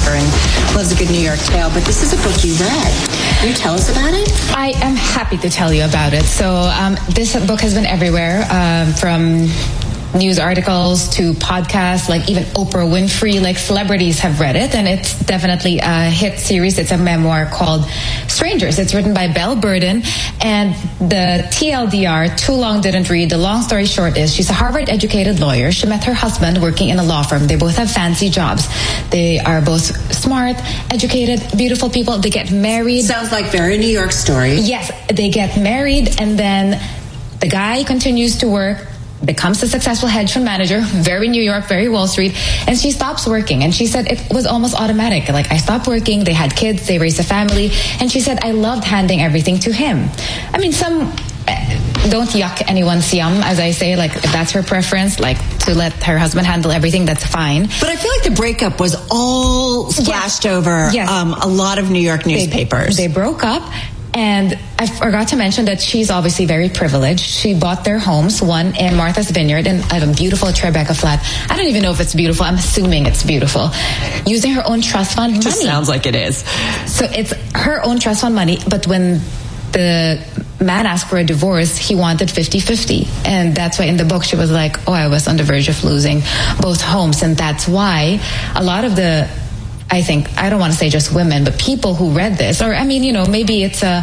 her and loves a good New York tale. But this is a book you read. Can you tell us about it? I am happy to tell you about it. So this book has been everywhere, from news articles to podcasts, like even Oprah Winfrey, like celebrities have read it, and it's definitely a hit series. It's a memoir called Strangers. It's written by Belle Burden, and the TLDR, too long didn't read. The long story short is she's a Harvard-educated lawyer. She met her husband working in a law firm. They both have fancy jobs. They are both smart, educated, beautiful people. They get married. Sounds like very New York story. Yes, they get married, and then the guy continues to work, becomes a successful hedge fund manager, very New York, very Wall Street, and she stops working. And she said it was almost automatic. Like, I stopped working, they had kids, they raised a family, and she said, I loved handing everything to him. I mean, some don't yuck anyone's yum, as I say. Like, if that's her preference, like, to let her husband handle everything, that's fine. But I feel like the breakup was all splashed over a lot of New York newspapers. They broke up. And I forgot to mention that she's obviously very privileged. She bought their homes, one in Martha's Vineyard and a beautiful Tribeca flat. I don't even know if it's beautiful. I'm assuming it's beautiful. Using her own trust fund money. Just sounds like it is. So it's her own trust fund money, but when the man asked for a divorce, he wanted 50-50. And that's why in the book she was like, I was on the verge of losing both homes. And that's why a lot of the, I think, I don't want to say just women, but people who read this, or I mean, maybe it's a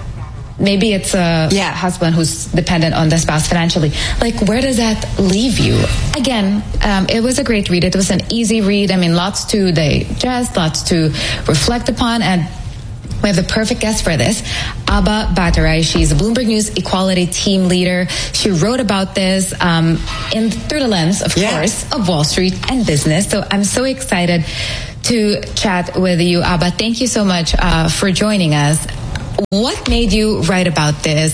husband who's dependent on the spouse financially. Like, where does that leave you? Again, it was a great read. It was an easy read. I mean, lots to digest, lots to reflect upon, and we have the perfect guest for this, Aba Bataray. She's a Bloomberg News equality team leader. She wrote about this through the lens, of course, of Wall Street and business. So I'm so excited to chat with you, Aba. Thank you so much for joining us. What made you write about this?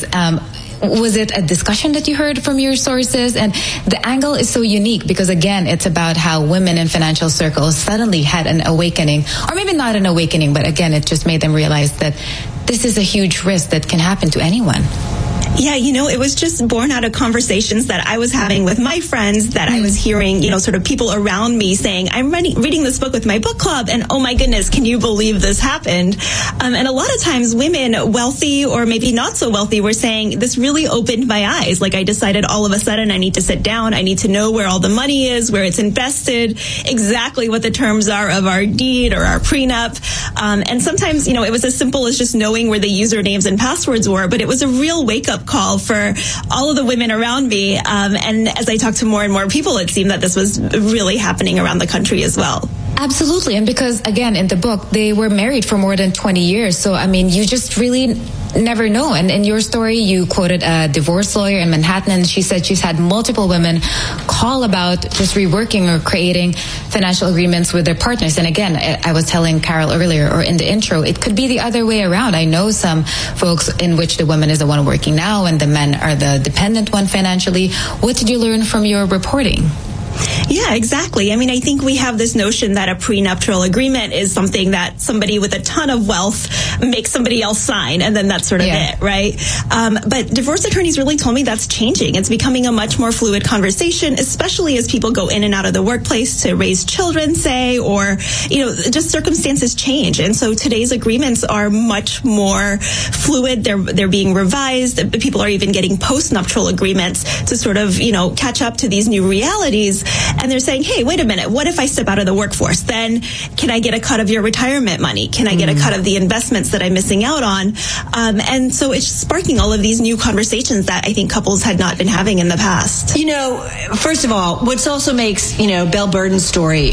Was it a discussion that you heard from your sources? And the angle is so unique because, again, it's about how women in financial circles suddenly had an awakening, or maybe not an awakening, but again, it just made them realize that this is a huge risk that can happen to anyone. Yeah, it was just born out of conversations that I was having with my friends, that I was hearing, sort of people around me saying, I'm reading this book with my book club, and oh my goodness, can you believe this happened? And a lot of times women, wealthy or maybe not so wealthy, were saying, this really opened my eyes. Like, I decided all of a sudden I need to sit down. I need to know where all the money is, where it's invested, exactly what the terms are of our deed or our prenup. And sometimes, it was as simple as just knowing where the usernames and passwords were, but it was a real wake-up call for all of the women around me. And as I talked to more and more people, it seemed that this was really happening around the country as well. Absolutely. And because, again, in the book, they were married for more than 20 years. So, I mean, you just really never know. And in your story, you quoted a divorce lawyer in Manhattan, and she said she's had multiple women call about just reworking or creating financial agreements with their partners. And again, I was telling Carol earlier, or in the intro, it could be the other way around. I know some folks in which the woman is the one working now and the men are the dependent one financially. What did you learn from your reporting? Yeah, exactly. I mean, I think we have this notion that a prenuptial agreement is something that somebody with a ton of wealth makes somebody else sign, and then that's sort of it, right? But divorce attorneys really told me that's changing. It's becoming a much more fluid conversation, especially as people go in and out of the workplace to raise children, say, or, just circumstances change. And so today's agreements are much more fluid. They're being revised. People are even getting post-nuptial agreements to sort of, catch up to these new realities. And they're saying, hey, wait a minute, what if I step out of the workforce? Then can I get a cut of your retirement money? Can I get a cut of the investments that I'm missing out on? And so it's sparking all of these new conversations that I think couples had not been having in the past. First of all, what also makes, Belle Burden's story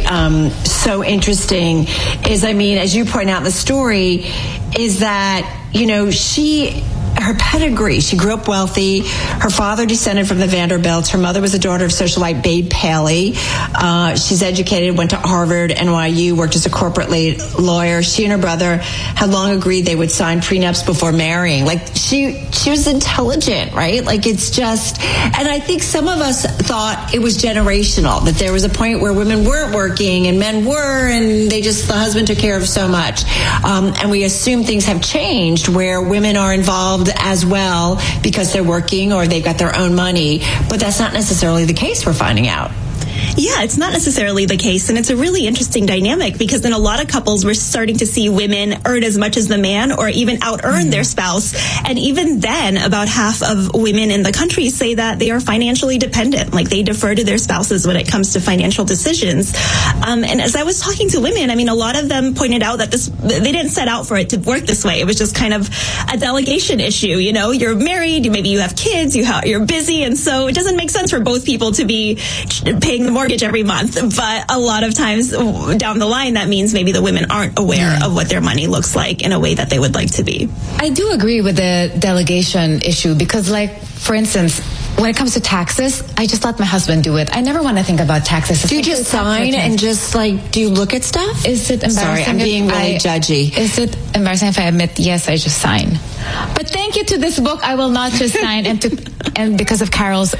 so interesting is, as you point out in the story, is that, her pedigree. She grew up wealthy. Her father descended from the Vanderbilts. Her mother was a daughter of socialite Babe Paley. She's educated, went to Harvard, NYU, worked as a corporate lawyer. She and her brother had long agreed they would sign prenups before marrying. Like, she was intelligent, right? Like, it's just, and I think some of us thought it was generational, that there was a point where women weren't working and men were, and the husband took care of so much. And we assume things have changed where women are involved as well because they're working or they've got their own money, but that's not necessarily the case, we're finding out. Yeah, it's not necessarily the case. And it's a really interesting dynamic because in a lot of couples, we're starting to see women earn as much as the man or even out-earn their spouse. And even then, about half of women in the country say that they are financially dependent. Like they defer to their spouses when it comes to financial decisions. And as I was talking to women, I mean, a lot of them pointed out that they didn't set out for it to work this way. It was just kind of a delegation issue. You know, you're married, maybe you have kids, you're busy. And so it doesn't make sense for both people to be paying the mortgage every month. But a lot of times down the line, that means maybe the women aren't aware of what their money looks like in a way that they would like to be. I do agree with the delegation issue because, like, for instance, when it comes to taxes, I just let my husband do it. I never want to think about taxes. Do you just sign and just, like, do you look at stuff? Is it embarrassing? Sorry, I'm being really judgy. Is it embarrassing if I admit, yes, I just sign? But thank you to this book, I will not just sign and because of Carol's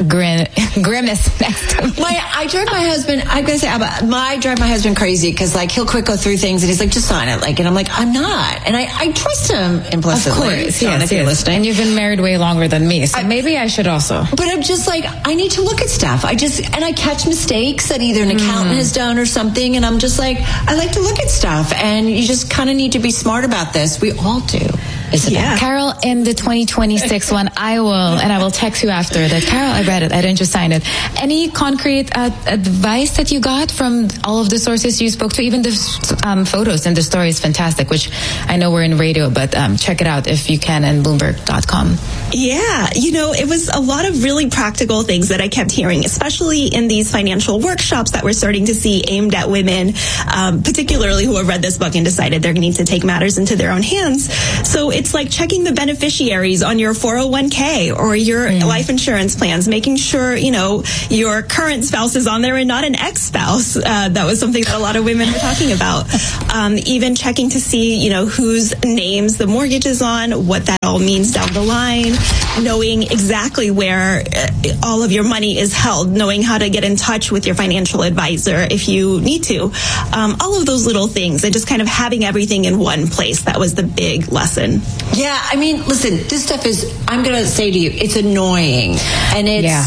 grimace next to me. I drive my husband, I'm going to say, I drive my husband crazy because, like, he'll quick go through things and he's like, just sign it. Like, and I'm like, I'm not. And I trust him implicitly. Of course, yes, if you're listening. And you've been married way longer than me, so maybe I should also. But I'm just like, I need to look at stuff. I catch mistakes that either an accountant has done or something, and I'm just like, I like to look at stuff, and you just kind of need to be smart about this. We all do. Yeah. Carol, in the 2026 one, I will text you after that. Carol, I read it. I didn't just sign it. Any concrete advice that you got from all of the sources you spoke to? Even the photos and the story is fantastic, which I know we're in radio, but check it out if you can in Bloomberg.com. Yeah, it was a lot of really practical things that I kept hearing, especially in these financial workshops that we're starting to see aimed at women, particularly who have read this book and decided they're going to take matters into their own hands. So it's like checking the beneficiaries on your 401k or your life insurance plans, making sure, your current spouse is on there and not an ex-spouse. That was something that a lot of women were talking about. Even checking to see, whose names the mortgage is on, what that all means down the line, knowing exactly where all of your money is held, knowing how to get in touch with your financial advisor if you need to. All of those little things and just kind of having everything in one place. That was the big lesson. Yeah, I mean, listen, this stuff is, I'm going to say to you, it's annoying and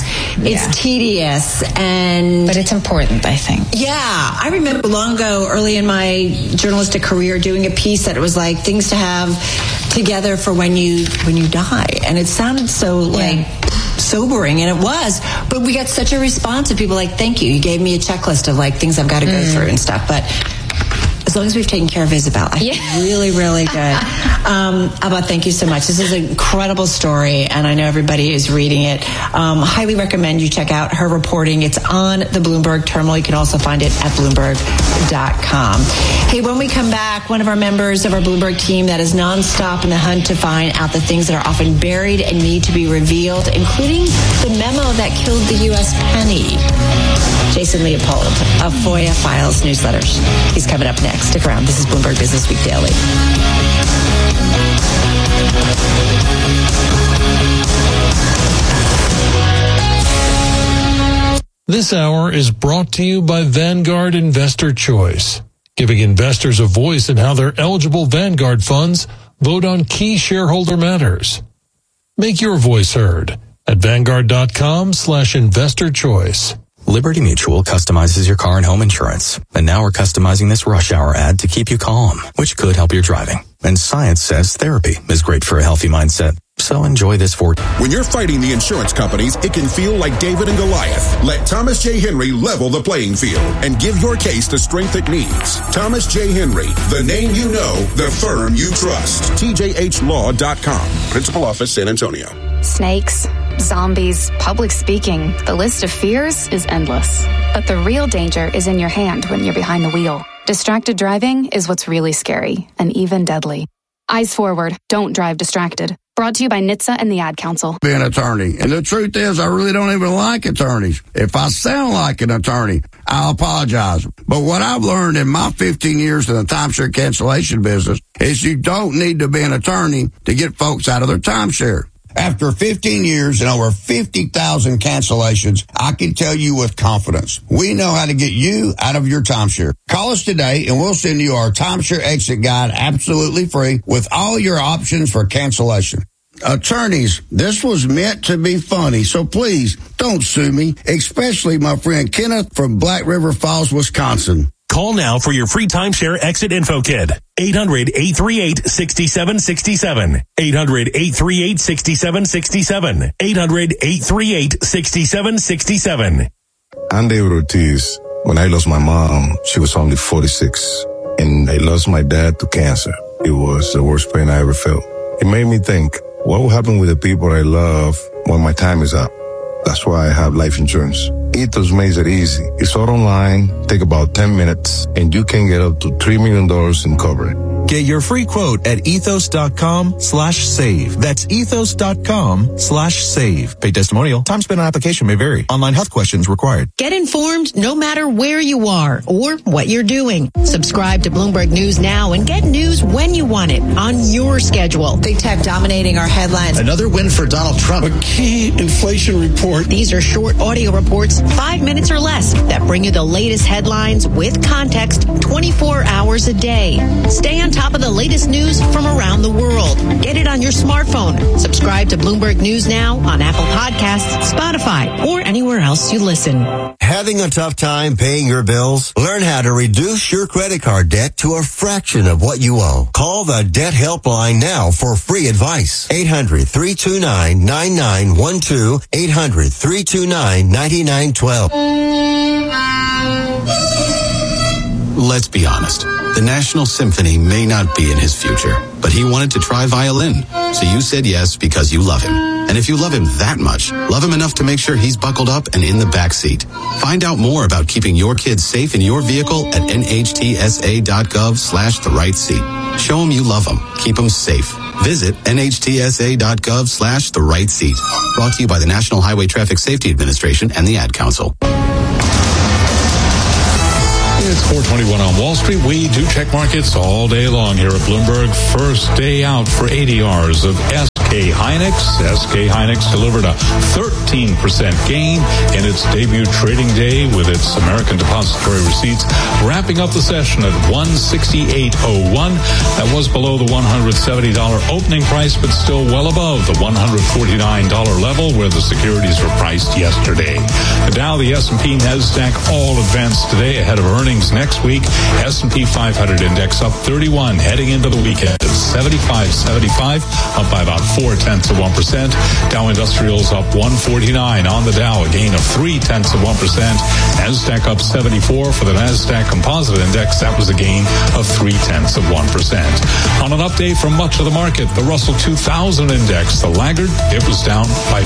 it's tedious but it's important, I think. Yeah, I remember long ago, early in my journalistic career, doing a piece that it was like things to have together for when you die, and it sounded so like sobering, and it was, but we got such a response of people like, thank you gave me a checklist of like things I've got to go through and stuff. But as long as we've taken care of Isabel, I feel really, really good. Abba, thank you so much. This is an incredible story, and I know everybody is reading it. Highly recommend you check out her reporting. It's on the Bloomberg terminal. You can also find it at Bloomberg.com. Hey, when we come back, one of our members of our Bloomberg team that is nonstop in the hunt to find out the things that are often buried and need to be revealed, including the memo that killed the U.S. penny. Jason Leopold of FOIA Files newsletters. He's coming up next. Stick around. This is Bloomberg Business Week Daily. This hour is brought to you by Vanguard Investor Choice, giving investors a voice in how their eligible Vanguard funds vote on key shareholder matters. Make your voice heard at Vanguard.com/investor choice. Liberty Mutual customizes your car and home insurance. And now we're customizing this rush hour ad to keep you calm, which could help your driving. And science says therapy is great for a healthy mindset. So enjoy this for... When you're fighting the insurance companies, it can feel like David and Goliath. Let Thomas J. Henry level the playing field and give your case the strength it needs. Thomas J. Henry, the name you know, the firm you trust. TJHLaw.com. Principal Office, San Antonio. Snakes, zombies, public speaking. The list of fears is endless. But the real danger is in your hand when you're behind the wheel. Distracted driving is what's really scary and even deadly. Eyes forward. Don't drive distracted. Brought to you by NHTSA and the Ad Council. Be an attorney. And the truth is, I really don't even like attorneys. If I sound like an attorney, I'll apologize. But what I've learned in my 15 years in the timeshare cancellation business is you don't need to be an attorney to get folks out of their timeshare. After 15 years and over 50,000 cancellations, I can tell you with confidence, we know how to get you out of your timeshare. Call us today and we'll send you our timeshare exit guide absolutely free with all your options for cancellation. Attorneys, this was meant to be funny, so please don't sue me, especially my friend Kenneth from Black River Falls, Wisconsin. Call now for your free timeshare exit info kit. 800-838-6767. 800-838-6767. 800-838-6767. I'm David Ortiz. When I lost my mom, she was only 46. And I lost my dad to cancer. It was the worst pain I ever felt. It made me think, what will happen with the people I love when my time is up? That's why I have life insurance. Ethos makes it easy. It's all online, take about 10 minutes, and you can get up to $3 million in coverage. Get your free quote at ethos.com/save. That's ethos.com/save. Paid testimonial. Time spent on application may vary. Online health questions required. Get informed no matter where you are or what you're doing. Subscribe to Bloomberg News now and get news when you want it on your schedule. Big tech dominating our headlines. Another win for Donald Trump. A key inflation report. These are short audio reports, 5 minutes or less, that bring you the latest headlines with context 24 hours a day. Stay on top of the latest news from around the world. Get it on your smartphone. Subscribe to Bloomberg News now on Apple Podcasts, Spotify, or anywhere else you listen. Having a tough time paying your bills? Learn how to reduce your credit card debt to a fraction of what you owe. Call the Debt Helpline now for free advice. 800-329-9912. 800-329-9912. Let's be honest. The National Symphony may not be in his future, but he wanted to try violin. So you said yes because you love him. And if you love him that much, love him enough to make sure he's buckled up and in the back seat. Find out more about keeping your kids safe in your vehicle at nhtsa.gov/the-right-seat. Show him you love him. Keep him safe. Visit nhtsa.gov/the-right-seat. Brought to you by the National Highway Traffic Safety Administration and the Ad Council. It's 421 on Wall Street. We do check markets all day long here at Bloomberg. First day out for ADRs of SK Hynix. SK Hynix delivered a 13% gain in its debut trading day with its American depository receipts wrapping up the session at 168.01. That was below the $170 opening price, but still well above the $149 level where the securities were priced yesterday. The Dow, the S&P, NASDAQ all advanced today ahead of earnings next week. S&P 500 index up 31 heading into the weekend at 75.75, up by about 0.4%. Dow Industrials up 149 on the Dow, a gain of 0.3%. NASDAQ up 74 for the NASDAQ Composite Index. That was a gain of 0.3%. On an update from much of the market, the Russell 2000 Index, the laggard, it was down by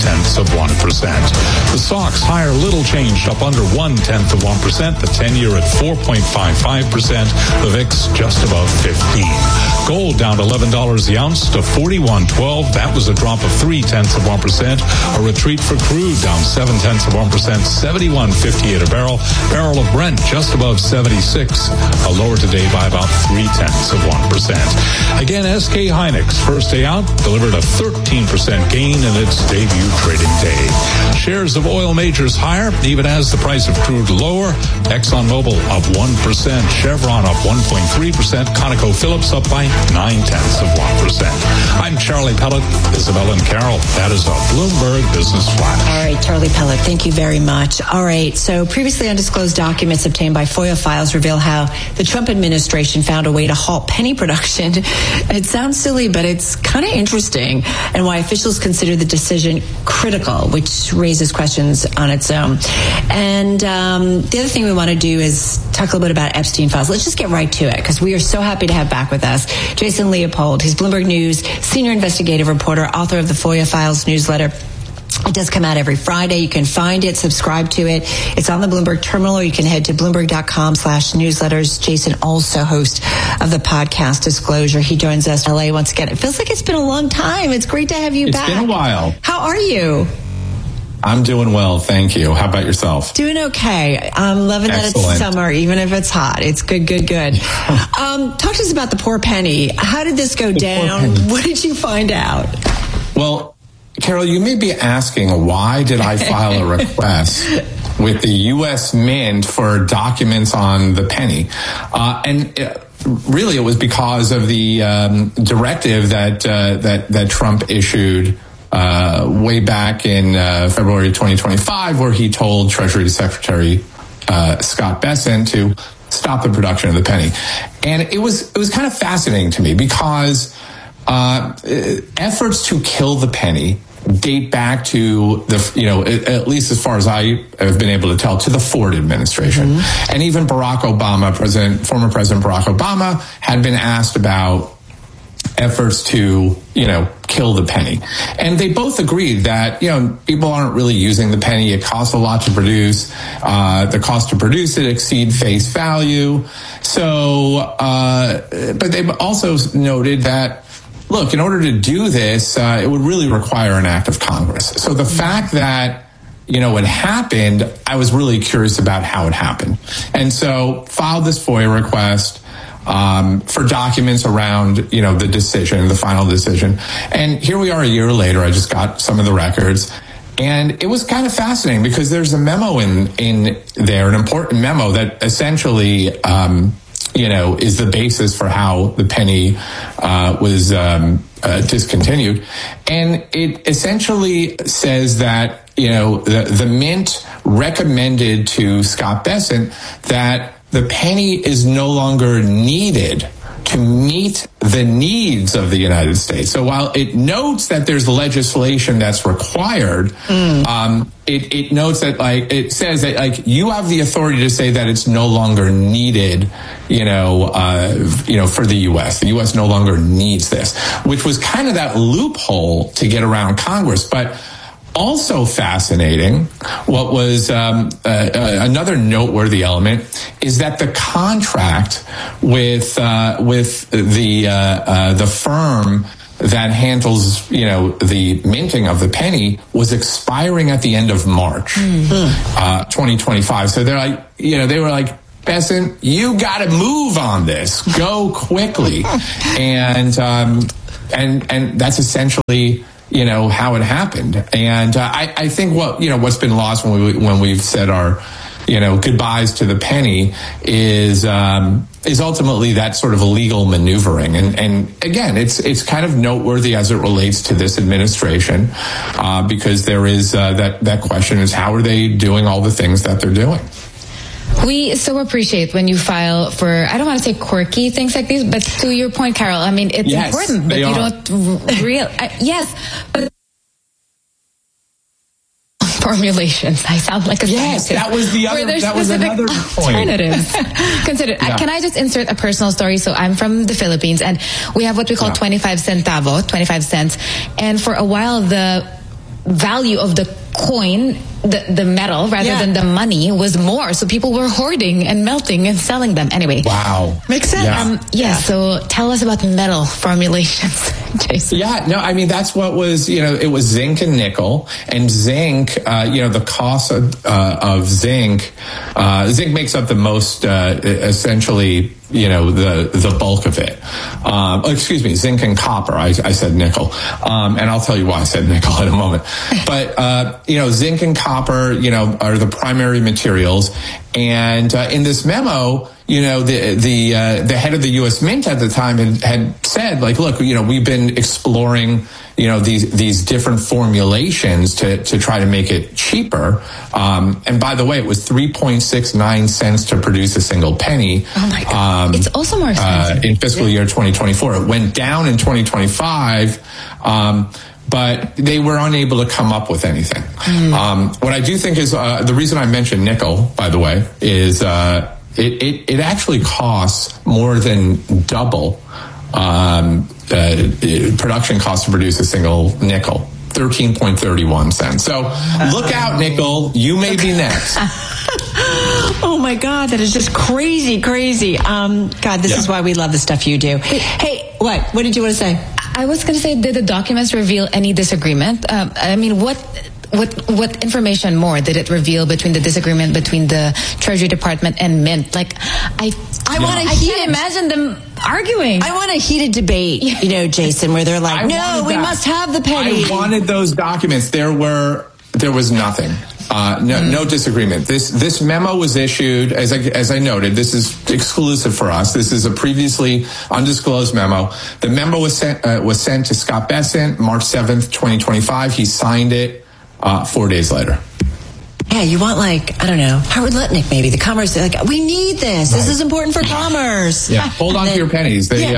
0.5%. The stocks higher, little changed, up under 0.1%. The 10-year at 4.55%. The VIX just above 15. Gold down $11 the ounce to $41.12. That was a drop of 0.3%. A retreat for crude down 0.7%. $71.58 a barrel. Barrel of Brent just above 76. A lower today by about 0.3%. Again, SK Hynix first day out delivered a 13% gain in its debut trading day. Shares of oil majors higher, even as the price of crude lower. ExxonMobil up 1%. Chevron up 1.3%. ConocoPhillips up by 0.9%. I'm Charlie Pellet, Isabel and Carol. That is a Bloomberg Business Flash. All right, Charlie Pellet, thank you very much. All right, so previously undisclosed documents obtained by FOIA files reveal how the Trump administration found a way to halt penny production. It sounds silly, but it's kind of interesting, and why officials consider the decision critical, which raises questions on its own. And the other thing we want to do is talk a little bit about Epstein files. Let's just get right to it, because we are so happy to have back with us Jason Leopold. He's Bloomberg News senior investigative reporter, author of the FOIA Files newsletter. It does come out every Friday. You can find it, subscribe to it. It's on the Bloomberg terminal, or you can head to Bloomberg.com/newsletters. Jason, also host of the podcast Disclosure. He joins us in LA once again. It feels like it's been a long time. It's great to have you back. It's been a while. How are you? I'm doing well, thank you. How about yourself? Doing okay. I'm loving that it's summer, even if it's hot. It's good. Talk to us about the poor penny. How did this go down? What did you find out? Well, Carol, you may be asking, why did I file a request with the U.S. Mint for documents on the penny? And really it was because of the directive that Trump issued way back in February 2025, where he told Treasury Secretary Scott Bessent to stop the production of the penny. And it was kind of fascinating to me because efforts to kill the penny date back to at least as far as I have been able to tell, to the Ford administration. Mm-hmm. And even Barack Obama, former President Barack Obama, had been asked about efforts to, kill the penny. And they both agreed that, people aren't really using the penny. It costs a lot to produce. The cost to produce it exceed face value. So, but they also noted that, look, in order to do this, it would really require an act of Congress. So the fact that, it happened, I was really curious about how it happened. And so filed this FOIA request for documents around, the decision, the final decision. And here we are a year later. I just got some of the records. And it was kind of fascinating because there's a memo in there, an important memo that essentially is the basis for how the penny was discontinued. And it essentially says that, the Mint recommended to Scott Bessent that the penny is no longer needed to meet the needs of the United States. So while it notes that there's legislation that's required, it notes that, it says that, you have the authority to say that it's no longer needed, for the U.S. The U.S. no longer needs this, which was kind of that loophole to get around Congress. But also fascinating, what was another noteworthy element is that the contract with the firm that handles, the minting of the penny was expiring at the end of March, 2025. So they're like, they were like, Bessent, you got to move on this. Go quickly, and that's essentially, how it happened. And I think what's been lost when we've said our, goodbyes to the penny is ultimately that sort of illegal maneuvering. And again, it's kind of noteworthy as it relates to this administration, because there is that question is, how are they doing all the things that they're doing? We so appreciate when you file for, I don't want to say quirky things like these, but to your point, Carol, I mean, it's important, but you don't yes, but formulations. I sound like a scientist. That was another point. Alternatives. Consider. Yeah. Can I just insert a personal story? So I'm from the Philippines, and we have what we call 25 cents. And for a while, the value of the coin, the metal, rather than the money, was more. So people were hoarding and melting and selling them. Anyway. Wow. Makes sense. So tell us about metal formulations, Jason. Yeah, no, I mean, that's what was, it was zinc and nickel. And zinc, the cost of zinc, zinc makes up the most, essentially, the bulk of it. Excuse me, zinc and copper. I said nickel. And I'll tell you why I said nickel in a moment. But, zinc and copper, are the primary materials. And in this memo, the head of the U.S. Mint at the time had said, look, we've been exploring, these different formulations to try to make it cheaper. And by the way, it was 3.69 cents to produce a single penny. Oh my God. It's also more expensive. In fiscal year 2024. It went down in 2025. But they were unable to come up with anything. What I do think is, the reason I mentioned nickel, by the way, is it actually costs more than double production cost to produce a single nickel. 13.31 cents. So look out, nickel. You may be next. Oh my God, that is just crazy. God, this is why we love the stuff you do. Hey, what did you want to say? I was going to say, did the documents reveal any disagreement? I mean, what information more did it reveal between the disagreement between the Treasury Department and Mint? I can't imagine them arguing. I want a heated debate, Jason, where they're like, no, we must have the penny. I wanted those documents. There was nothing. No disagreement. This memo was issued, as I noted, this is exclusive for us. This is a previously undisclosed memo. The memo was sent to Scott Bessent March 7th, 2025. He signed it 4 days later. Yeah, you want Howard Lutnick maybe, the commerce, we need this. Right. This is important for commerce. Yeah, hold on to your pennies. They,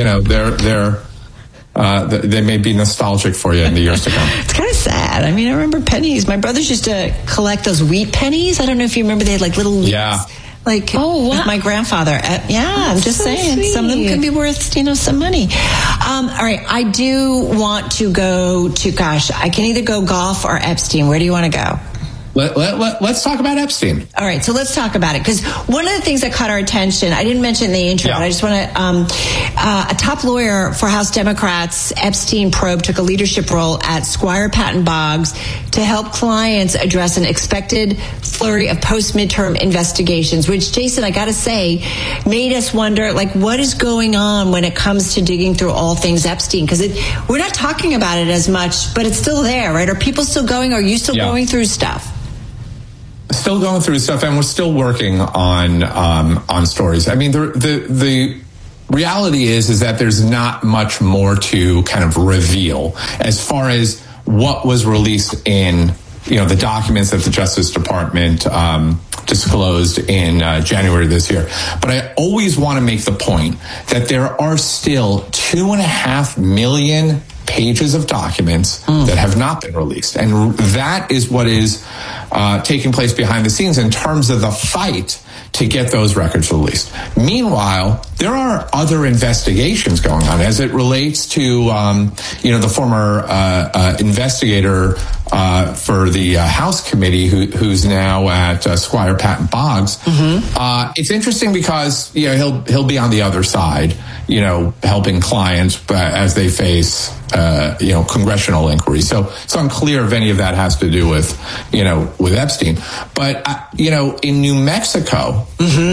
they may be nostalgic for you in the years to come. It's kind of sad. I remember pennies. My brothers used to collect those wheat pennies. I don't know if you remember, they had little wheats. Yeah. My grandfather. I'm just saying, sweet. Some of them could be worth, some money. All right, I do want to go to, I can either go golf or Epstein. Where do you want to go? Let's talk about Epstein. All right, so let's talk about it, because one of the things that caught our attention, I didn't mention in the intro, but I just want to, a top lawyer for House Democrats, Epstein probe, took a leadership role at Squire Patton Boggs to help clients address an expected flurry of post-midterm investigations, which, Jason, I got to say, made us wonder, what is going on when it comes to digging through all things Epstein? Because we're not talking about it as much, but it's still there, right? Are people still going? Are you still going through stuff? Still going through stuff, and we're still working on stories. The reality is that there's not much more to kind of reveal as far as what was released in the documents that the Justice Department disclosed in January this year. But I always want to make the point that there are still 2.5 million pages of documents that have not been released. And that is what is taking place behind the scenes in terms of the fight to get those records released. Meanwhile, there are other investigations going on as it relates to, the former investigator for the House committee who's now at Squire Patton Boggs. It's interesting because he'll be on the other side, helping clients as they face congressional inquiry. So it's unclear if any of that has to do with Epstein. But in New Mexico,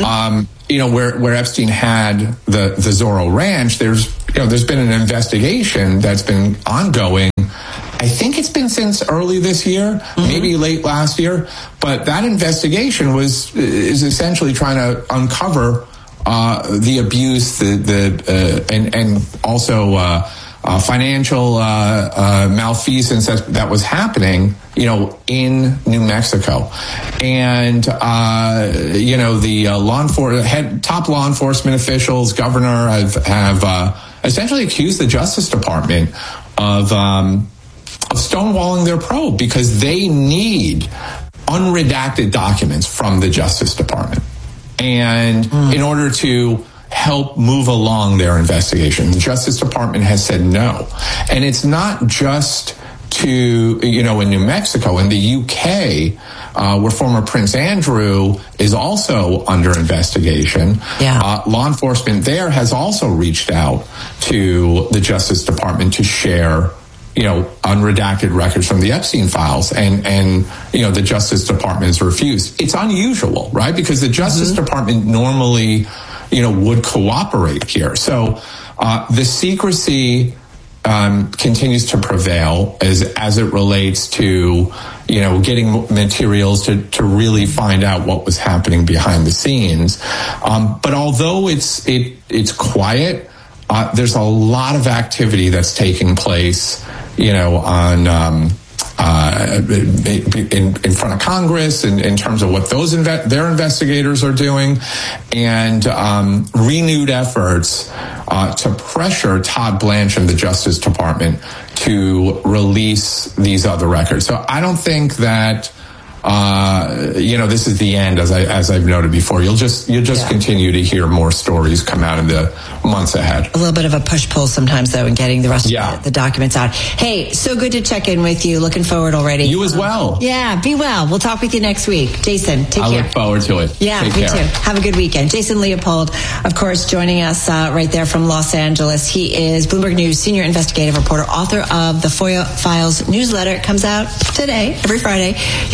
where Epstein had the Zorro Ranch, there's been an investigation that's been ongoing. I think it's been since early this year, maybe late last year. But that investigation is essentially trying to uncover the abuse, and also financial malfeasance that was happening, in New Mexico. And the top law enforcement officials, governor, have essentially accused the Justice Department of stonewalling their probe because they need unredacted documents from the Justice Department. And in order to help move along their investigation, the Justice Department has said no. And it's not just in New Mexico, in the UK, where former Prince Andrew is also under investigation. Law enforcement there has also reached out to the Justice Department to share unredacted records from the Epstein files, and the Justice Department has refused. It's unusual, right? Because the Justice Department normally, would cooperate here. So the secrecy continues to prevail as it relates to, getting materials to really find out what was happening behind the scenes. But although it's quiet, there's a lot of activity that's taking place, on in front of Congress in terms of what their investigators are doing, and renewed efforts to pressure Todd Blanche and the Justice Department to release these other records. So I don't think that this is the end, as I've noted before. You'll just continue to hear more stories come out in the months ahead. A little bit of a push-pull sometimes, though, in getting the rest of the documents out. Hey, so good to check in with you. Looking forward already. You as well. Yeah, be well. We'll talk with you next week. Jason, take care. I look forward to it. Yeah, me too. Have a good weekend. Jason Leopold, of course, joining us right there from Los Angeles. He is Bloomberg News senior investigative reporter, author of the FOIA Files newsletter. It comes out today, every Friday. You can read it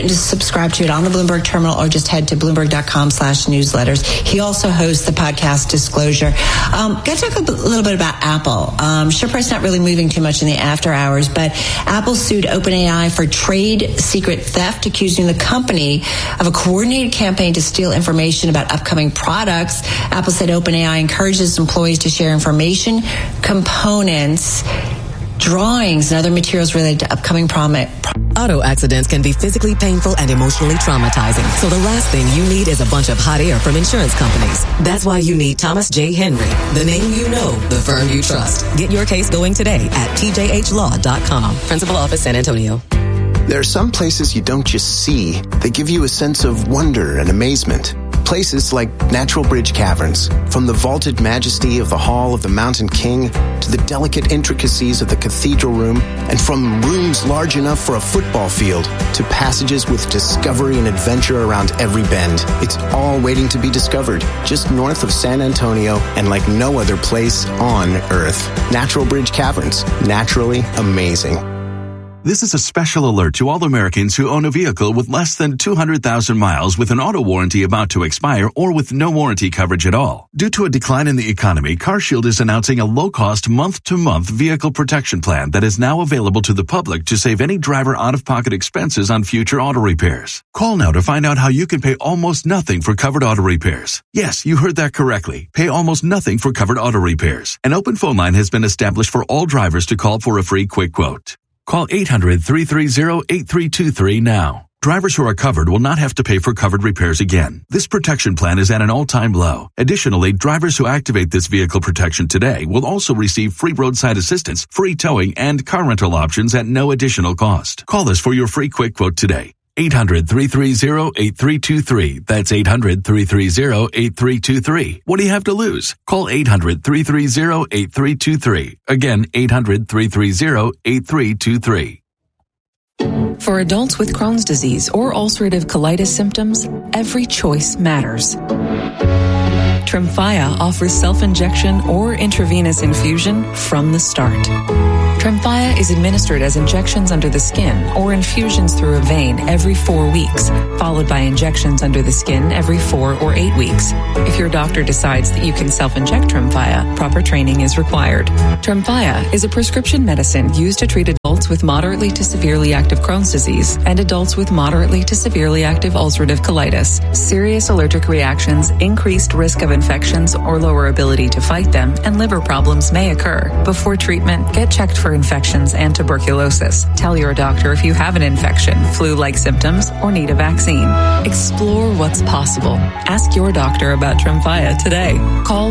can just subscribe to it on the Bloomberg terminal or just head to Bloomberg.com/newsletters. He also hosts the podcast Disclosure. Got to talk a little bit about Apple. Share price not really moving too much in the after hours, but Apple sued OpenAI for trade secret theft, accusing the company of a coordinated campaign to steal information about upcoming products. Apple said OpenAI encourages employees to share information, components, drawings, and other materials related to upcoming Auto accidents can be physically painful and emotionally traumatizing. So the last thing you need is a bunch of hot air from insurance companies. That's why you need Thomas J. Henry, the name you know, the firm you trust. Get your case going today at tjhlaw.com. Principal Office, San Antonio. There are some places you don't just see. They give you a sense of wonder and amazement. Places like Natural Bridge Caverns. From the vaulted majesty of the Hall of the Mountain King to the delicate intricacies of the cathedral room, and from rooms large enough for a football field to passages with discovery and adventure around every bend. It's all waiting to be discovered, just north of San Antonio and like no other place on Earth. Natural Bridge Caverns. Naturally amazing. This is a special alert to all Americans who own a vehicle with less than 200,000 miles with an auto warranty about to expire or with no warranty coverage at all. Due to a decline in the economy, CarShield is announcing a low-cost month-to-month vehicle protection plan that is now available to the public to save any driver out-of-pocket expenses on future auto repairs. Call now to find out how you can pay almost nothing for covered auto repairs. Yes, you heard that correctly. Pay almost nothing for covered auto repairs. An open phone line has been established for all drivers to call for a free quick quote. Call 800-330-8323 now. Drivers who are covered will not have to pay for covered repairs again. This protection plan is at an all-time low. Additionally, drivers who activate this vehicle protection today will also receive free roadside assistance, free towing, and car rental options at no additional cost. Call us for your free quick quote today. 800-330-8323. That's 800-330-8323. What do you have to lose? Call 800-330-8323. Again, 800-330-8323. For adults with Crohn's disease or ulcerative colitis symptoms, every choice matters. Tremfya offers self-injection or intravenous infusion from the start. Tremfya is administered as injections under the skin or infusions through a vein every 4 weeks, followed by injections under the skin every 4 or 8 weeks. If your doctor decides that you can self-inject Tremfya, proper training is required. Tremfya is a prescription medicine used to treat adults with moderately to severely active Crohn's disease and adults with moderately to severely active ulcerative colitis. Serious allergic reactions, increased risk of infections or lower ability to fight them, and liver problems may occur. Before treatment, get checked for infections and tuberculosis. Tell your doctor if you have an infection, flu-like symptoms, or need a vaccine. Explore what's possible. Ask your doctor about Tremfya today. Call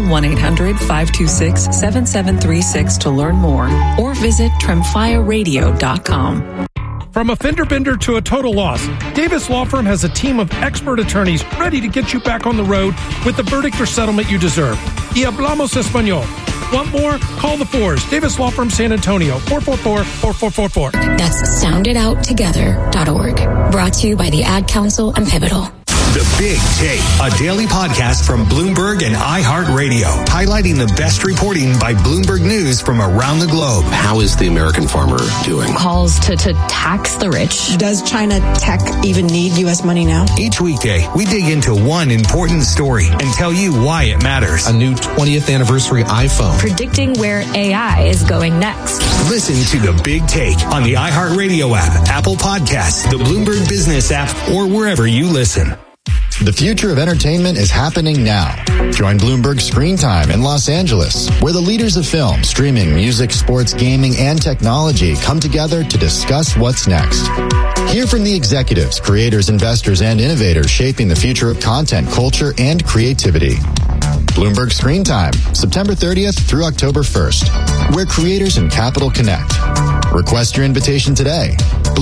1-800-526-7736 to learn more or visit TremfyaRadio.com. From a fender bender to a total loss, Davis Law Firm has a team of expert attorneys ready to get you back on the road with the verdict or settlement you deserve. Y hablamos español. Want more? Call the Fours. Davis Law Firm, San Antonio, 444-4444. That's sounditouttogether.org. Brought to you by the Ad Council and Pivotal. The Big Take, a daily podcast from Bloomberg and iHeartRadio, highlighting the best reporting by Bloomberg News from around the globe. How is the American farmer doing? Calls to tax the rich. Does China tech even need U.S. money now? Each weekday, we dig into one important story and tell you why it matters. A new 20th anniversary iPhone. Predicting where AI is going next. Listen to The Big Take on the iHeartRadio app, Apple Podcasts, the Bloomberg Business app, or wherever you listen. The future of entertainment is happening now. Join Bloomberg Screen Time in Los Angeles, where the leaders of film, streaming, music, sports, gaming, and technology come together to discuss what's next. Hear from the executives, creators, investors, and innovators shaping the future of content, culture, and creativity. Bloomberg Screen Time, September 30th through October 1st, where creators and capital connect. Request your invitation today.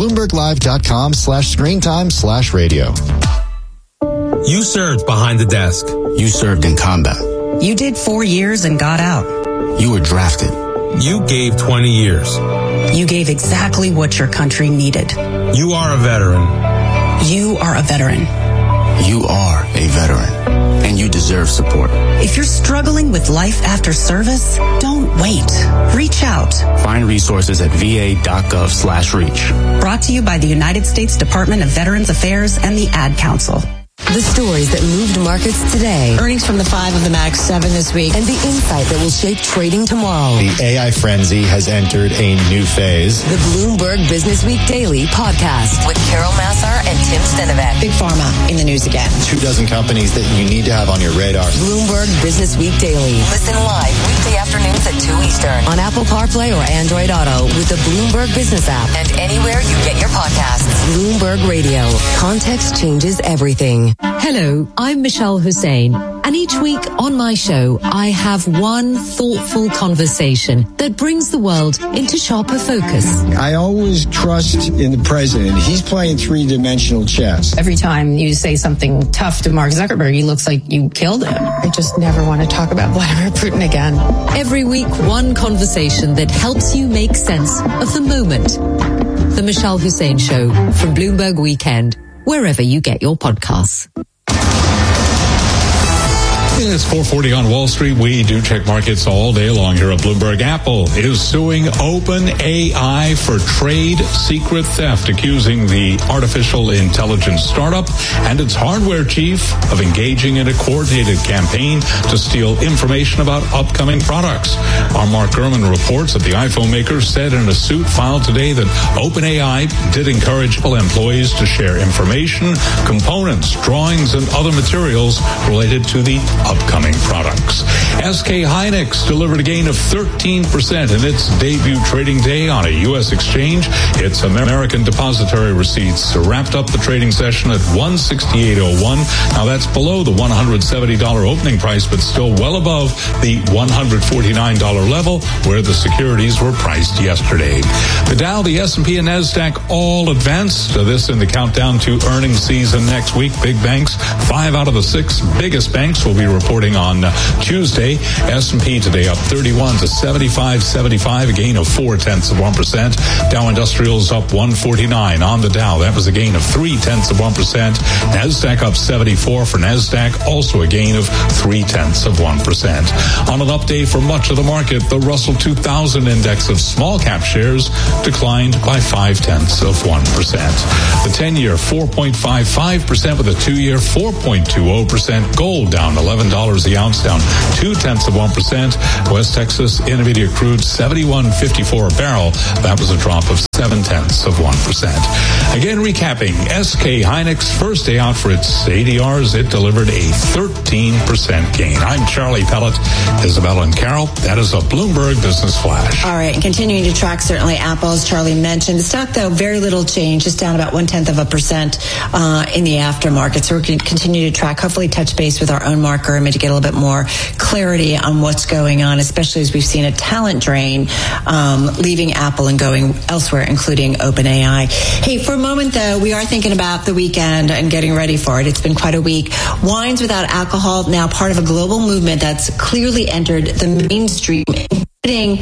BloombergLive.com/screentime/radio. You served behind the desk. You served in combat. You did 4 years and got out. You were drafted. You gave 20 years. You gave exactly what your country needed. You are a veteran. You are a veteran. You are a veteran. And you deserve deserve support. If you're struggling with life after service, don't wait. Reach out. Find resources at va.gov/reach. Brought to you by the United States Department of Veterans Affairs and the Ad Council. The stories that moved markets today. Earnings from the 5 of the Max 7 this week. And the insight that will shape trading tomorrow. The AI frenzy has entered a new phase. The Bloomberg Business Week Daily podcast with Carol Massar and Tim Stenovec. Big Pharma in the news again. 24 companies that you need to have on your radar. Bloomberg Business Week Daily. Listen live weekday afternoons at 2 Eastern on Apple CarPlay or Android Auto with the Bloomberg Business app and anywhere you get your podcasts. Bloomberg Radio. Context changes everything. Hello, I'm Michelle Hussein, and each week on my show, I have one thoughtful conversation that brings the world into sharper focus. I always trust in the president. He's playing three-dimensional chess. Every time you say something tough to Mark Zuckerberg, he looks like you killed him. I just never want to talk about Vladimir Putin again. Every week, one conversation that helps you make sense of the moment. The Michelle Hussein Show from Bloomberg Weekend, wherever you get your podcasts. It's 4:40 on Wall Street. We do check markets all day long here at Bloomberg. Apple is suing OpenAI for trade secret theft, accusing the artificial intelligence startup and its hardware chief of engaging in a coordinated campaign to steal information about upcoming products. Our Mark Gurman reports that the iPhone maker said in a suit filed today that OpenAI did encourage employees to share information, components, drawings, and other materials related to the upcoming products. SK Hynix delivered a gain of 13% in its debut trading day on a U.S. exchange. Its American depository receipts wrapped up the trading session at $168.01. Now that's below the $170 opening price, but still well above the $149 level where the securities were priced yesterday. The Dow, the S&P, and NASDAQ all advanced. This in the countdown to earnings season next week. Big banks, 5 out of the 6 biggest banks will be reporting on Tuesday. S&P today up 31 to 75.75, a gain of 0.4%. Dow Industrials up 149 on the Dow. That was a gain of 0.3%. NASDAQ up 74 for NASDAQ, also a gain of 0.3%. On an update for much of the market, the Russell 2000 index of small cap shares declined by 0.5%. The 10-year 4.55% with a 2-year 4.20%. Gold down $11 the ounce, down 0.2%. West Texas Intermediate crude 71.54 a barrel. That was a drop of 0.7%. Again, recapping, SK Hynix first day out for its ADRs. It delivered a 13% gain. I'm Charlie Pellet, Isabella and Carol. That is a Bloomberg Business Flash. All right, and continuing to track certainly Apple, as Charlie mentioned. The stock, though, very little change, just down about 0.1% in the aftermarket. So we're going to continue to track, hopefully touch base with our own Mark Gurman to get a little bit more clarity on what's going on, especially as we've seen a talent drain leaving Apple and going elsewhere, including OpenAI. Hey, for a moment, though, we are thinking about the weekend and getting ready for it. It's been quite a week. Wines without alcohol, now part of a global movement that's clearly entered the mainstream, including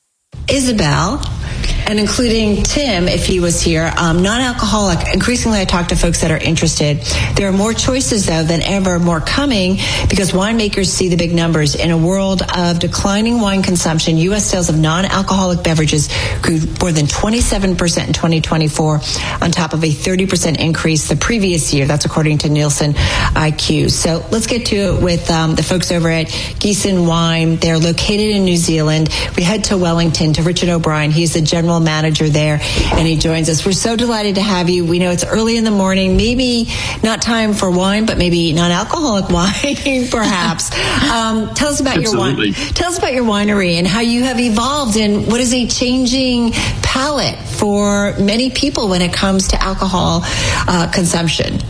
Isabel and including Tim, if he was here, non-alcoholic. Increasingly, I talk to folks that are interested. There are more choices, though, than ever, more coming, because winemakers see the big numbers. In a world of declining wine consumption, U.S. sales of non-alcoholic beverages grew more than 27% in 2024, on top of a 30% increase the previous year. That's according to Nielsen IQ. So let's get to it with the folks over at Geeson Wine. They're located in New Zealand. We head to Wellington to Richard O'Brien. He's the general manager there, and he joins us. We're so delighted to have you. We know it's early in the morning, maybe not time for wine, but maybe non-alcoholic wine, perhaps. Tell us about your wine. Tell us about your winery and how you have evolved in what is a changing palate for many people when it comes to alcohol consumption.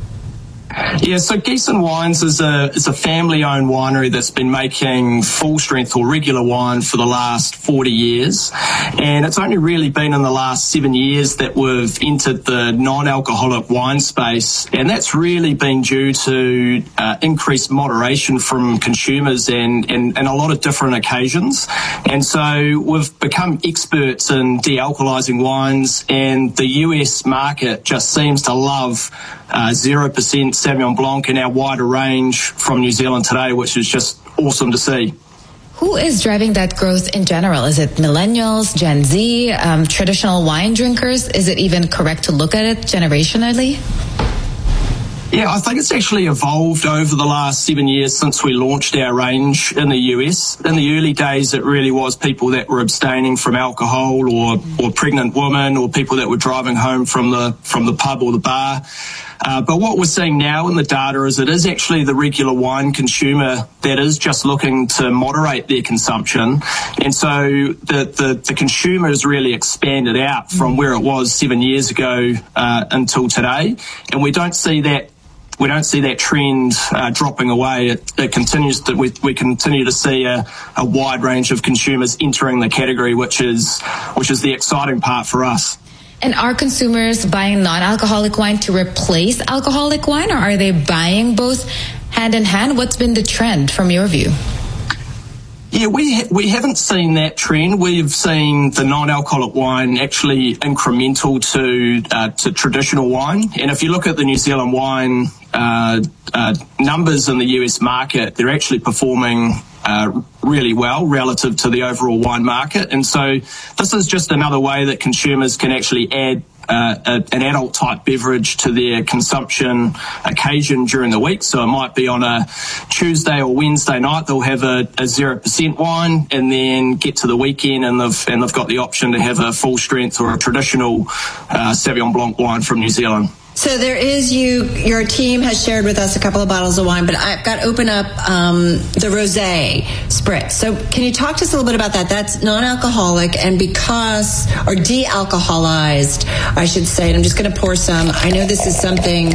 Yeah, so Geeson Wines is a family-owned winery that's been making full-strength or regular wine for the last 40 years. And it's only really been in the last 7 years that we've entered the non-alcoholic wine space. And that's really been due to increased moderation from consumers and a lot of different occasions. And so we've become experts in de-alcoholizing wines, and the US market just seems to love 0% Sauvignon Blanc in our wider range from New Zealand today, which is just awesome to see. Who is driving that growth in general? Is it millennials, Gen Z, traditional wine drinkers? Is it even correct to look at it generationally? Yeah, I think it's actually evolved over the last 7 years since we launched our range in the US. In the early days, it really was people that were abstaining from alcohol or pregnant women or people that were driving home from the pub or the bar. But what we're seeing now in the data is it is actually the regular wine consumer that is just looking to moderate their consumption. And so the consumer has really expanded out from where it was 7 years ago until today. And we don't see that trend dropping away. It continues to. We continue to see a wide range of consumers entering the category, which is the exciting part for us. And are consumers buying non-alcoholic wine to replace alcoholic wine, or are they buying both hand in hand? What's been the trend from your view? Yeah, we haven't seen that trend. We've seen the non-alcoholic wine actually incremental to traditional wine. And if you look at the New Zealand wine numbers in the US market, they're actually performing really well relative to the overall wine market. And so this is just another way that consumers can actually add an adult type beverage to their consumption occasion during the week. So it might be on a Tuesday or Wednesday night, they'll have a 0% wine and then get to the weekend and they've got the option to have a full strength or a traditional Sauvignon Blanc wine from New Zealand. So there is your team has shared with us a couple of bottles of wine, but I've got to open up the Rosé Spritz. So can you talk to us a little bit about that? That's non-alcoholic and or de-alcoholized, I should say. And I'm just going to pour some. I know this is something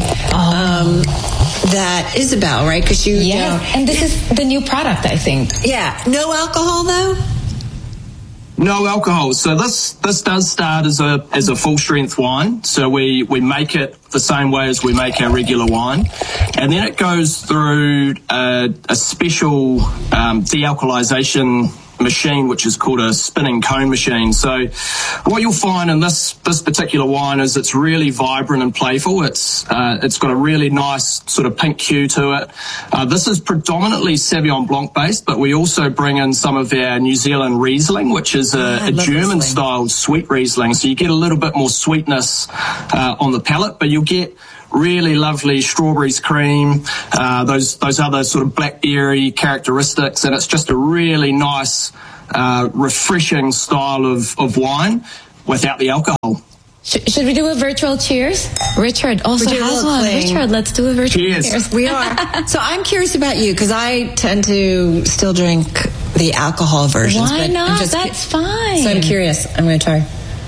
that Isabel, right? Because and this is the new product, I think. Yeah. No alcohol, though? No alcohol. So this does start as a full strength wine. So we make it the same way as we make our regular wine, and then it goes through a special dealcoholization machine, which is called a spinning cone machine. So what you'll find in this particular wine is it's really vibrant and playful. It's got a really nice sort of pink hue to it. This is predominantly Sauvignon Blanc based, but we also bring in some of our New Zealand Riesling, which is a German style sweet Riesling. So you get a little bit more sweetness on the palate, but you'll get really lovely strawberries, cream, those other sort of blackberry characteristics, and it's just a really nice, refreshing style of wine without the alcohol. Should we do a virtual cheers? Richard also has one. Richard, let's do a virtual cheers. We are. So I'm curious about you because I tend to still drink the alcohol versions. Why not? That's fine. So I'm curious. I'm going to try.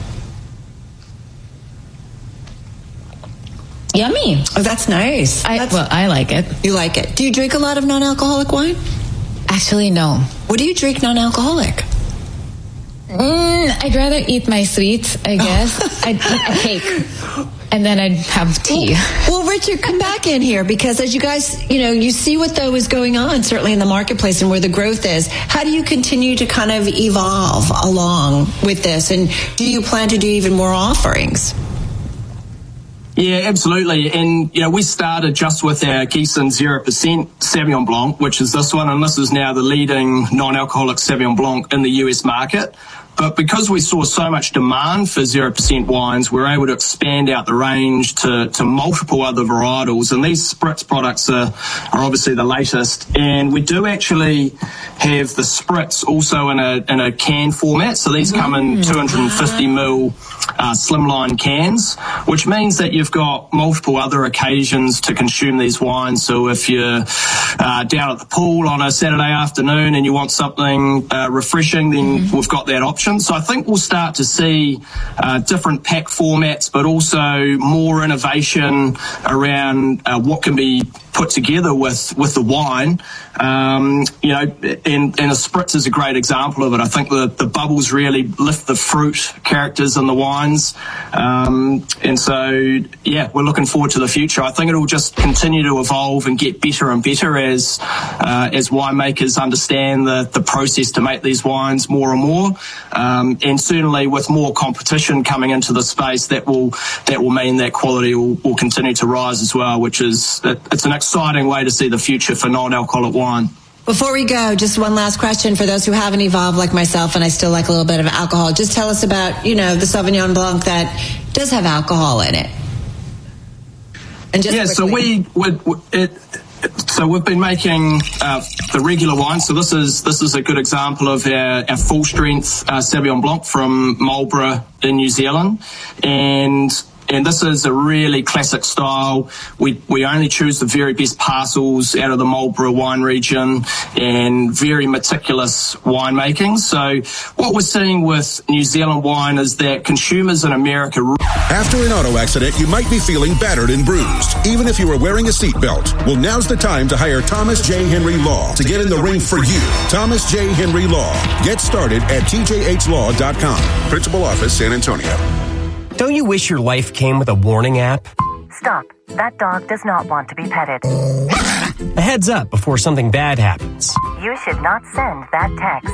Yummy. Oh, that's nice. I like it. You like it. Do you drink a lot of non-alcoholic wine? Actually, no. What do you drink non-alcoholic? I'd rather eat my sweets, I guess. I'd eat a cake. And then I'd have tea. Well, Richard, come back in here because as you guys, you see what though is going on certainly in the marketplace and where the growth is. How do you continue to kind of evolve along with this? And do you plan to do even more offerings? Yeah, absolutely. And, we started just with our Gießen 0% Sauvignon Blanc, which is this one, and this is now the leading non-alcoholic Sauvignon Blanc in the US market. But because we saw so much demand for 0% wines, we're able to expand out the range to multiple other varietals. And these Spritz products are obviously the latest. And we do actually have the Spritz also in a can format. So these come in 250 ml slimline cans, which means that you've got multiple other occasions to consume these wines. So if you're down at the pool on a Saturday afternoon and you want something refreshing, then we've got that option. So I think we'll start to see different pack formats, but also more innovation around what can be put together with the wine. And a spritz is a great example of it. I think the bubbles really lift the fruit characters in the wines. And so, we're looking forward to the future. I think it'll just continue to evolve and get better and better as winemakers understand the process to make these wines more and more. And certainly with more competition coming into the space, that will mean that quality will continue to rise as well, which is, it's an exciting way to see the future for non-alcoholic wine. Before we go, just one last question for those who haven't evolved like myself, and I still like a little bit of alcohol. Just tell us about, the Sauvignon Blanc that does have alcohol in it. And just quickly. So we've been making the regular wine. So this is a good example of our full strength Sauvignon Blanc from Marlborough in New Zealand, and this is a really classic style. We only choose the very best parcels out of the Marlborough wine region, and very meticulous winemaking. So what we're seeing with New Zealand wine is that consumers in America... After an auto accident, you might be feeling battered and bruised, even if you were wearing a seatbelt. Well, now's the time to hire Thomas J. Henry Law to get in the ring for you. Thomas J. Henry Law. Get started at tjhlaw.com. Principal Office, San Antonio. Don't you wish your life came with a warning app? Stop. That dog does not want to be petted. A heads up before something bad happens. You should not send that text.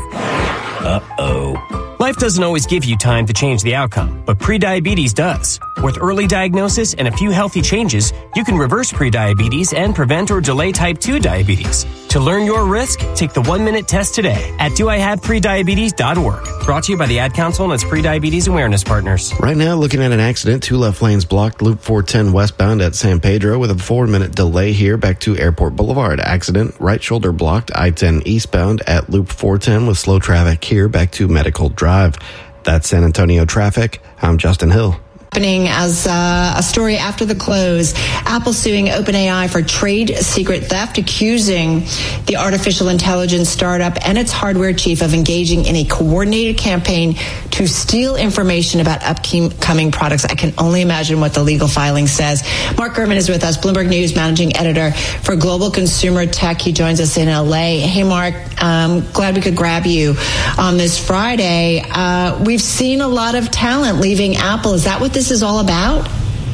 Uh-oh. Life doesn't always give you time to change the outcome, but prediabetes does. With early diagnosis and a few healthy changes, you can reverse prediabetes and prevent or delay type 2 diabetes. To learn your risk, take the 1-minute test today at doihaveprediabetes.org. Brought to you by the Ad Council and its prediabetes awareness partners. Right now, looking at an accident, 2 left lanes blocked, Loop 410 westbound at San Pedro with a 4-minute delay here back to Airport Boulevard. Accident, right shoulder blocked, I-10 eastbound at Loop 410 with slow traffic here back to Medical Drive. That's San Antonio traffic. I'm Justin Hill. Happening as a story after the close. Apple suing OpenAI for trade secret theft, accusing the artificial intelligence startup and its hardware chief of engaging in a coordinated campaign to steal information about upcoming products. I can only imagine what the legal filing says. Mark Gurman is with us, Bloomberg News managing editor for Global Consumer Tech. He joins us in LA. Hey, Mark, glad we could grab you on this Friday. We've seen a lot of talent leaving Apple. Is that what this is all about?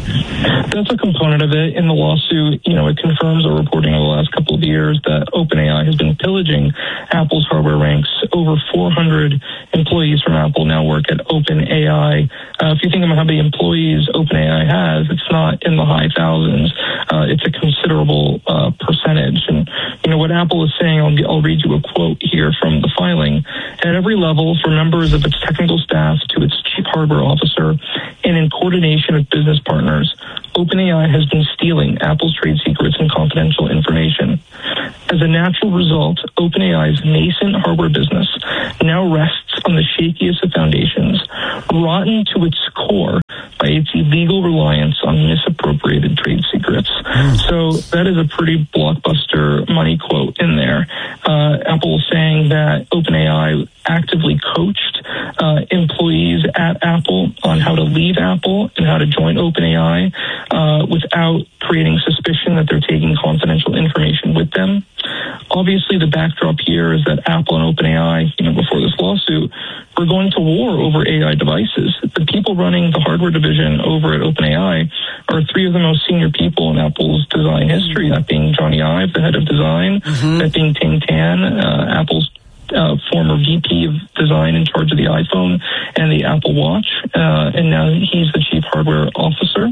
That's a component of it. In the lawsuit, it confirms our reporting over the last couple of years that OpenAI has been pillaging Apple's hardware ranks. Over 400 employees from Apple now work at OpenAI. If you think about how many employees OpenAI has, it's not in the high thousands. It's a considerable percentage. And, what Apple is saying, I'll read you a quote here from the filing. At every level, from members of its technical staff to its chief hardware officer, and in coordination with business partners, OpenAI has been stealing Apple's trade secrets and confidential information. As a natural result, OpenAI's nascent hardware business now rests on the shakiest of foundations, rotten to its core by its illegal reliance on misappropriated trade secrets. So that is a pretty blockbuster money quote in there. Apple saying that OpenAI actively coached employees at Apple on how to leave Apple and how to join OpenAI without creating suspicion that they're taking confidential information with them. Obviously, the backdrop here is that Apple and OpenAI, before this lawsuit, were going to war over AI devices. The people running the hardware division over at OpenAI are 3 of the most senior people in Apple's design history, that being Johnny Ive, the head of design, that being Ting Tan, Apple's former VP of design in charge of the iPhone and the Apple Watch, and now he's the chief hardware officer.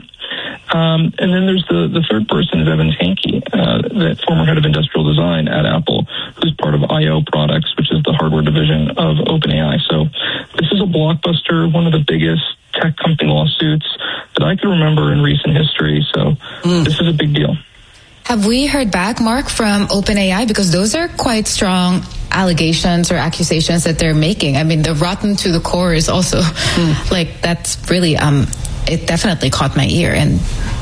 And then there's the third person is Evan Hankey, the former head of industrial design at Apple, who's part of I/O Products, which is the hardware division of OpenAI. So this is a blockbuster, one of the biggest tech company lawsuits that I can remember in recent history. So this is a big deal. Have we heard back, Mark, from OpenAI? Because those are quite strong allegations or accusations that they're making. I mean, the rotten to the core is also that's really, it definitely caught my ear. And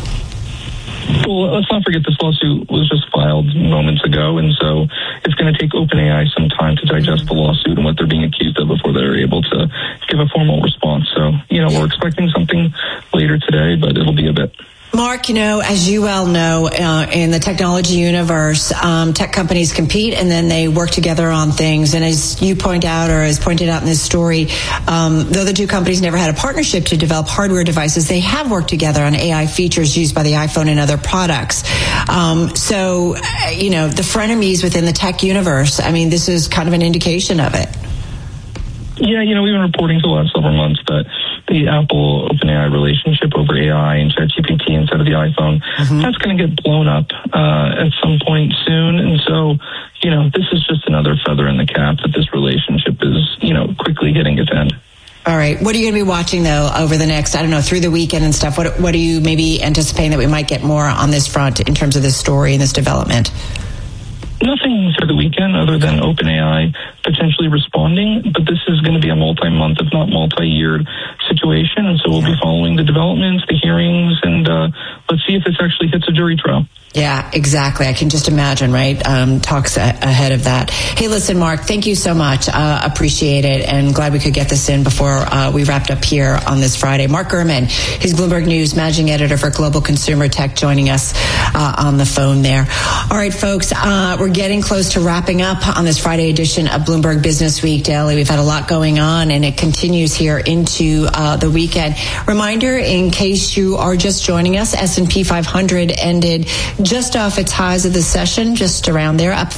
well, let's not forget this lawsuit was just filed moments ago, and so it's going to take OpenAI some time to digest the lawsuit and what they're being accused of before they're able to give a formal response. So, we're expecting something later today, but it'll be a bit. Mark, as you well know, in the technology universe, tech companies compete and then they work together on things. And as you point out, or as pointed out in this story, though the two companies never had a partnership to develop hardware devices, they have worked together on AI features used by the iPhone and other products. So, the frenemies within the tech universe, this is kind of an indication of it. Yeah, we've been reporting for the last several months that the Apple OpenAI relationship over AI and ChatGPT instead of the iPhone, that's going to get blown up at some point soon. And so, this is just another feather in the cap that this relationship is, quickly getting its end. All right. What are you going to be watching, though, over the next, through the weekend and stuff? What are you maybe anticipating that we might get more on this front in terms of this story and this development? Nothing for the weekend other than OpenAI potentially responding, but this is going to be a multi-month, if not multi-year situation, and so we'll be following the developments, the hearings, and let's see if this actually hits a jury trial. Yeah, exactly. I can just imagine, right? Talks ahead of that. Hey, listen, Mark, thank you so much. Appreciate it, and glad we could get this in before we wrapped up here on this Friday. Mark Gurman, he's Bloomberg News managing editor for Global Consumer Tech, joining us on the phone there. All right, folks, we're getting close to wrapping up on this Friday edition of Bloomberg Business Week Daily. We've had a lot going on, and it continues here into the weekend. Reminder, in case you are just joining us, S&P 500 ended just off its highs of the session, just around there, up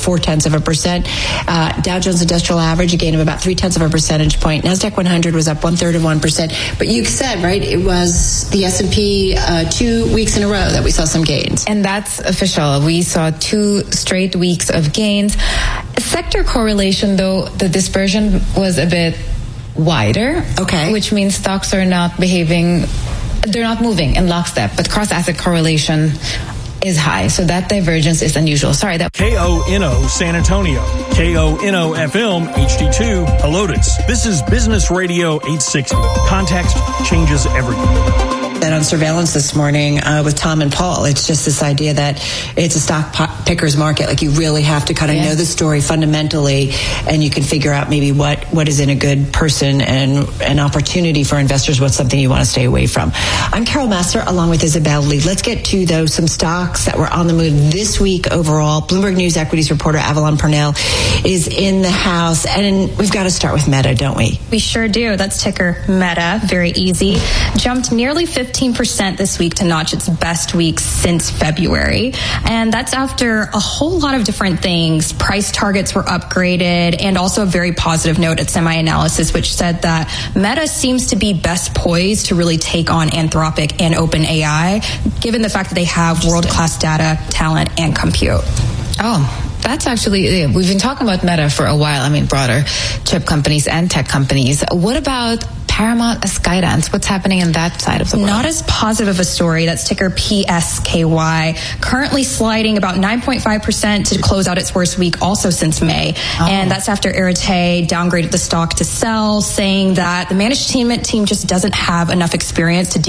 0.4%. Dow Jones Industrial Average, a gain of about 0.3 of a percentage point. NASDAQ 100 was up 1/3 of 1%. But you said, right, it was the S&P 2 weeks in a row that we saw some gains. And that's official. We saw 2 straight weeks of gains. Sector correlation, though, the dispersion was a bit wider. Okay. Which means stocks are not behaving, they're not moving in lockstep, but cross-asset correlation is high, so that divergence is unusual. Sorry, that KONO San Antonio, KONO FM HD2 Helotes. This is Business Radio 860. Context changes everything. That on Surveillance this morning with Tom and Paul, it's just this idea that it's a stock picker's market. Like, you really have to kind of know the story fundamentally, and you can figure out maybe what is in a good person and an opportunity for investors, what's something you want to stay away from. I'm Carol Massar along with Isabel Lee. Let's get to, though, some stocks that were on the move this week overall. Bloomberg News equities reporter Avalon Purnell is in the house, and we've got to start with Meta, don't we? We sure do. That's ticker Meta. Very easy. Jumped nearly 15% this week to notch its best week since February. And that's after a whole lot of different things. Price targets were upgraded, and also a very positive note at SemiAnalysis, which said that Meta seems to be best poised to really take on Anthropic and OpenAI, given the fact that they have world-class data, talent, and compute. Oh, that's actually, we've been talking about Meta for a while. broader chip companies and tech companies. What about Paramount Skydance? What's happening in that side of the world? Not as positive of a story. That's ticker PSKY. Currently sliding about 9.5% to close out its worst week also since May. And that's after Arete downgraded the stock to sell, saying that the management team just doesn't have enough experience to